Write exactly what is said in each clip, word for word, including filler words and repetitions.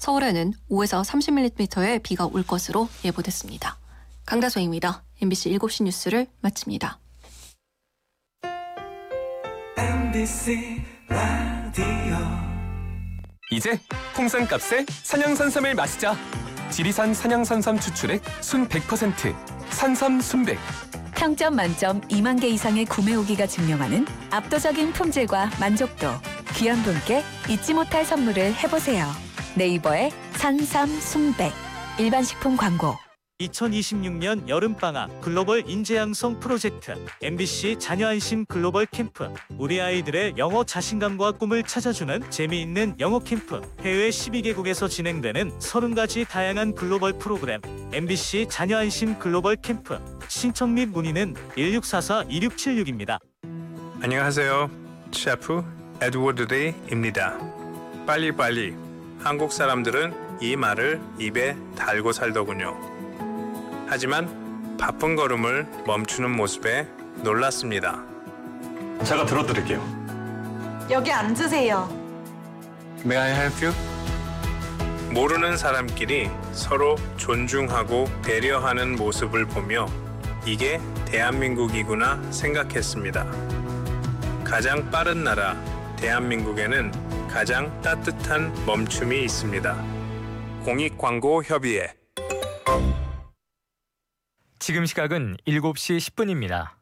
서울에는 오에서 삼십 밀리미터의 비가 올 것으로 예보됐습니다. 강다솜입니다. 엠비씨 일곱 시 뉴스를 마칩니다. 엠비씨 라디오. 이제 통상값에 산양산삼을 마시자. 지리산 산양산삼 추출액 순 백 퍼센트 산삼 순백. 평점 만점 이만 개 이상의 구매 후기가 증명하는 압도적인 품질과 만족도. 귀한 분께 잊지 못할 선물을 해보세요. 네이버에 산삼 순백. 일반식품 광고. 이천이십육 년 여름방학 글로벌 인재양성 프로젝트 엠비씨 자녀안심 글로벌 캠프. 우리 아이들의 영어 자신감과 꿈을 찾아주는 재미있는 영어 캠프. 해외 십이 개국에서 진행되는 서른 가지 다양한 글로벌 프로그램. 엠비씨 자녀안심 글로벌 캠프. 신청 및 문의는 일육사사 이육칠육입니다. 안녕하세요. 셰프 에드워드 데이입니다. 빨리빨리. 한국 사람들은 이 말을 입에 달고 살더군요. 하지만 바쁜 걸음을 멈추는 모습에 놀랐습니다. 제가 들어드릴게요. 여기 앉으세요. May I help you? 모르는 사람끼리 서로 존중하고 배려하는 모습을 보며 이게 대한민국이구나 생각했습니다. 가장 빠른 나라 대한민국에는 가장 따뜻한 멈춤이 있습니다. 공익광고협의회. 지금 시각은 일곱 시 십 분입니다.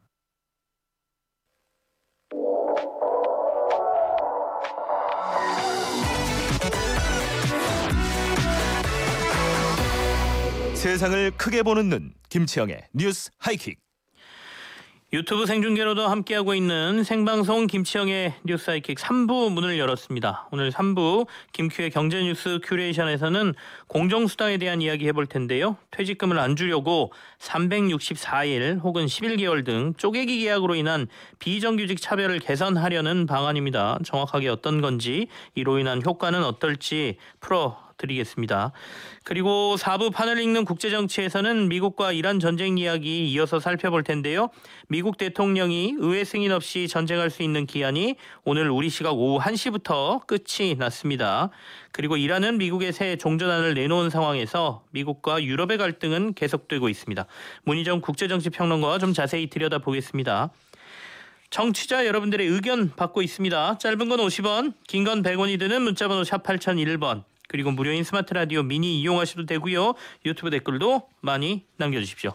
세상을 크게 보는 눈, 김치영의 뉴스 하이킥. 유튜브 생중계로도 함께하고 있는 생방송 김치영의 뉴스 하이킥 삼 부 문을 열었습니다. 오늘 삼 부 김큐의 경제뉴스 큐레이션에서는 공정수당에 대한 이야기 해볼 텐데요. 퇴직금을 안 주려고 삼백육십사 일 혹은 십일 개월 등 쪼개기 계약으로 인한 비정규직 차별을 개선하려는 방안입니다. 정확하게 어떤 건지, 이로 인한 효과는 어떨지 풀어 드리겠습니다. 그리고 사 부 판을 읽는 국제정치에서는 미국과 이란 전쟁 이야기 이어서 살펴볼 텐데요. 미국 대통령이 의회 승인 없이 전쟁할 수 있는 기한이 오늘 우리 시각 오후 한 시부터 끝이 났습니다. 그리고 이란은 미국의 새 종전안을 내놓은 상황에서 미국과 유럽의 갈등은 계속되고 있습니다. 문희정 국제정치평론가와 좀 자세히 들여다보겠습니다. 청취자 여러분들의 의견 받고 있습니다. 짧은 건 오십 원, 긴 건 백 원이 드는 문자번호 샵 팔공공일 번. 그리고 무료인 스마트 라디오 미니 이용하셔도 되고요. 유튜브 댓글도 많이 남겨주십시오.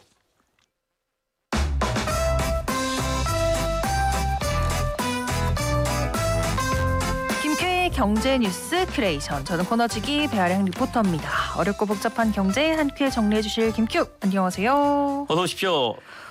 김큐의 경제 뉴스 큐레이션. 저는 코너지기 배아량 리포터입니다. 어렵고 복잡한 경제 한 큐에 정리해 주실 김큐. 안녕하세요. 어서 오십시오.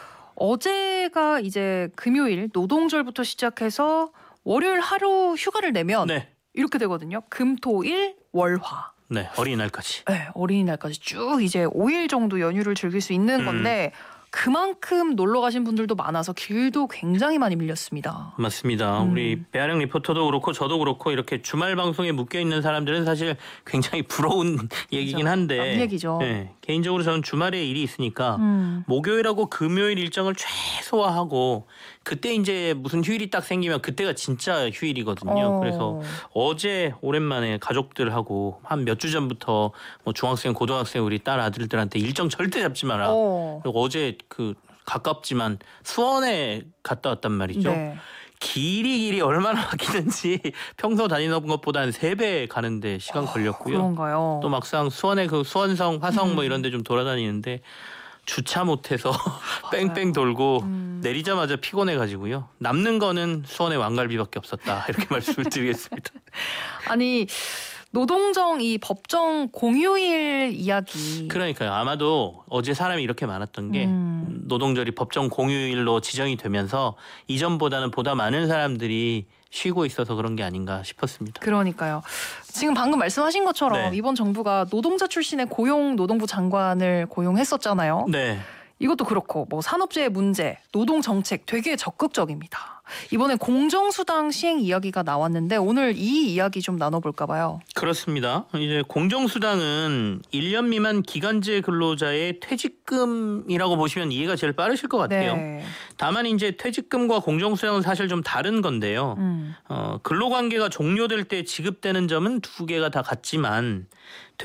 어제가 이제 금요일 노동절부터 시작해서 월요일 하루 휴가를 내면 네. 이렇게 되거든요. 금, 토, 일, 월화. 네, 어린이날까지. 네, 어린이날까지 쭉 이제 오 일 정도 연휴를 즐길 수 있는 음. 건데 그만큼 놀러 가신 분들도 많아서 길도 굉장히 많이 밀렸습니다. 맞습니다. 음. 우리 배아량 리포터도 그렇고 저도 그렇고 이렇게 주말 방송에 묶여 있는 사람들은 사실 굉장히 부러운 얘기긴 한데. 남 얘기죠. 네, 개인적으로 저는 주말에 일이 있으니까 음. 목요일하고 금요일 일정을 최소화하고 그때 이제 무슨 휴일이 딱 생기면 그때가 진짜 휴일이거든요. 어. 그래서 어제 오랜만에 가족들하고 한 몇 주 전부터 뭐 중학생, 고등학생 우리 딸 아들들한테 일정 절대 잡지 마라. 어. 그리고 어제 그 가깝지만 수원에 갔다 왔단 말이죠. 네. 길이 길이 얼마나 막히는지 평소 다니던 것보다 한 세 배 가는데 시간 어, 걸렸고요. 그런가요? 또 막상 수원에 그 수원성, 화성 음. 뭐 이런 데 좀 돌아다니는데 주차 못해서 뺑뺑 돌고 음. 내리자마자 피곤해가지고요. 남는 거는 수원의 왕갈비밖에 없었다. 이렇게 말씀을 드리겠습니다. 아니 노동정 이 법정 공휴일 이야기. 그러니까요. 아마도 어제 사람이 이렇게 많았던 게 음. 노동절이 법정 공휴일로 지정이 되면서 이전보다는 보다 많은 사람들이 쉬고 있어서 그런 게 아닌가 싶었습니다. 그러니까요. 지금 방금 말씀하신 것처럼 네. 이번 정부가 노동자 출신의 고용노동부 장관을 고용했었잖아요. 네. 이것도 그렇고 뭐 산업재해 문제, 노동 정책 되게 적극적입니다. 이번에 공정수당 시행 이야기가 나왔는데 오늘 이 이야기 좀 나눠볼까 봐요. 그렇습니다. 이제 공정수당은 일 년 미만 기간제 근로자의 퇴직금이라고 보시면 이해가 제일 빠르실 것 같아요. 네. 다만 이제 퇴직금과 공정수당은 사실 좀 다른 건데요. 음. 어, 근로관계가 종료될 때 지급되는 점은 두 개가 다 같지만